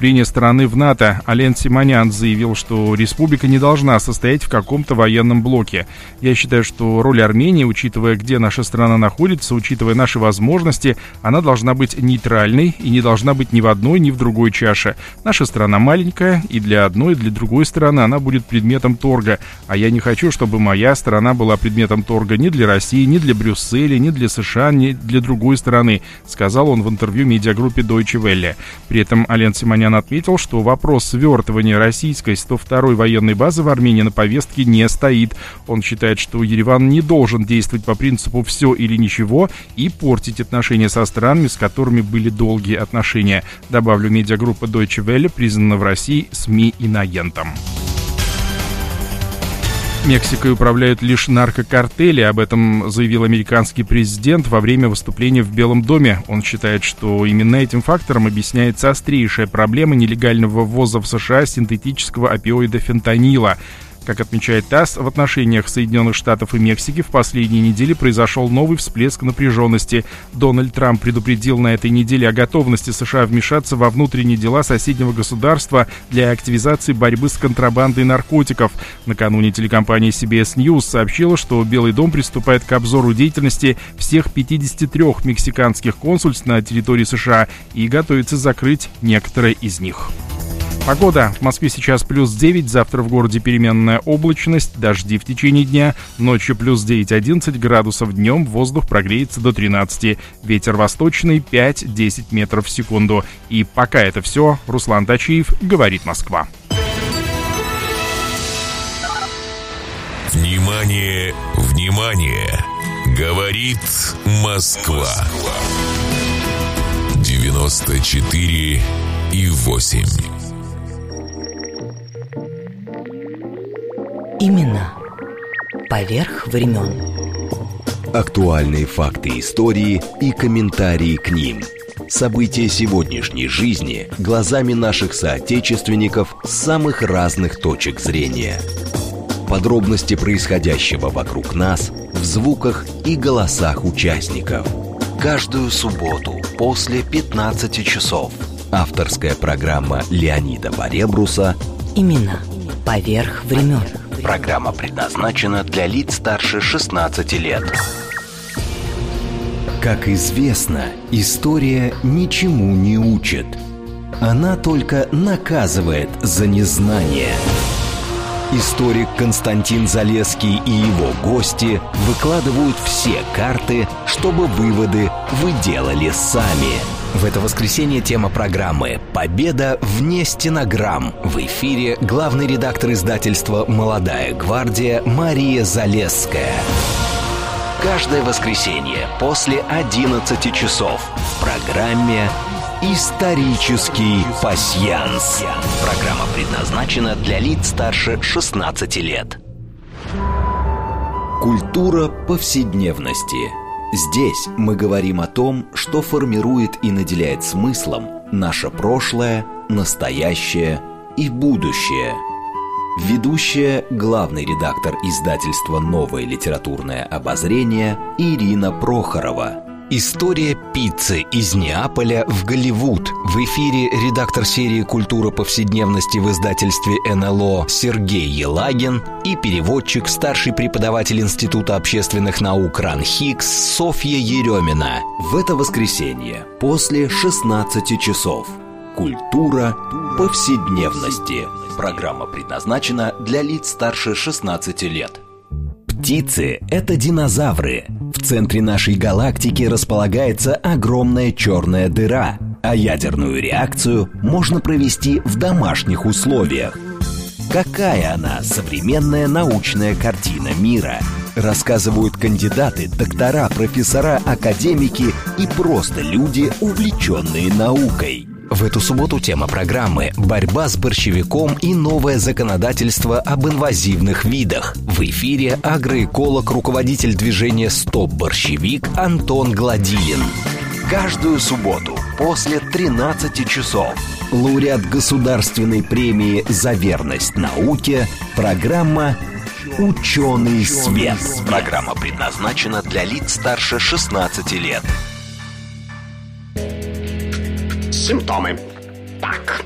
вступления страны в НАТО. Ален Симонян заявил, что республика не должна состоять в каком-то военном блоке. Я считаю, что роль Армении, учитывая, где наша страна находится, учитывая наши возможности, она должна быть нейтральной и не должна быть ни в одной, ни в другой чаше. Наша страна маленькая, и для одной, и для другой стороны она будет предметом торга. А я не хочу, чтобы моя страна была предметом торга ни для России, ни для Брюсселя, ни для США, ни для другой страны, сказал он в интервью медиагруппе Deutsche Welle. При этом Ален Симонян отметил, что вопрос свертывания российской 102-й военной базы в Армении на повестке не стоит. Он считает, что Ереван не должен действовать по принципу «все или ничего» и портить отношения со странами, с которыми были долгие отношения. Добавлю, медиагруппа Deutsche Welle признана в России СМИ иноагентом. Мексикой управляют лишь наркокартели, об этом заявил американский президент во время выступления в Белом доме. Он считает, что именно этим фактором объясняется острейшая проблема нелегального ввоза в США синтетического опиоида фентанила. Как отмечает ТАСС, в отношениях Соединенных Штатов и Мексики в последние недели произошел новый всплеск напряженности. Дональд Трамп предупредил на этой неделе о готовности США вмешаться во внутренние дела соседнего государства для активизации борьбы с контрабандой наркотиков. Накануне телекомпания CBS News сообщила, что Белый дом приступает к обзору деятельности всех 53 мексиканских консульств на территории США и готовится закрыть некоторые из них. Погода. В Москве сейчас плюс 9, завтра в городе переменная облачность, дожди в течение дня, ночью плюс 9-11 градусов, днем воздух прогреется до 13, ветер восточный 5-10 метров в секунду. И пока это все, Руслан Тачиев, говорит Москва. Внимание, внимание! Говорит Москва. 94,8. Именно поверх времен. Актуальные факты истории и комментарии к ним. События сегодняшней жизни глазами наших соотечественников с самых разных точек зрения. Подробности происходящего вокруг нас в звуках и голосах участников. Каждую субботу после 15 часов. Авторская программа Леонида Баребруса Именно поверх времен. Программа предназначена для лиц старше 16 лет. Как известно, история ничему не учит. Она только наказывает за незнание. Историк Константин Залесский и его гости выкладывают все карты, чтобы выводы вы делали сами. В это воскресенье тема программы «Победа вне стенограмм». В эфире главный редактор издательства «Молодая гвардия» Мария Залесская. Каждое воскресенье после 11 часов в программе «Исторический пасьянс». Программа предназначена для лиц старше 16 лет. Культура повседневности. Здесь мы говорим о том, что формирует и наделяет смыслом наше прошлое, настоящее и будущее. Ведущая, главный редактор издательства «Новое литературное обозрение» Ирина Прохорова. История пиццы из Неаполя в Голливуд. В эфире редактор серии «Культура повседневности» в издательстве НЛО Сергей Елагин и переводчик, старший преподаватель Института общественных наук РАН-ХИКС Софья Еремина. В это воскресенье после 16 часов. Культура повседневности. Программа предназначена для лиц старше 16 лет. Птицы – это динозавры. В центре нашей галактики располагается огромная черная дыра, а ядерную реакцию можно провести в домашних условиях. Какая она, современная научная картина мира? Рассказывают кандидаты, доктора, профессора, академики и просто люди, увлеченные наукой. В эту субботу тема программы «Борьба с борщевиком и новое законодательство об инвазивных видах». В эфире агроэколог, руководитель движения «Стоп борщевик» Антон Гладилин. Каждую субботу после 13 часов лауреат государственной премии «За верность науке» программа «Ученый свет». Программа предназначена для лиц старше 16 лет. Симптомы. Так,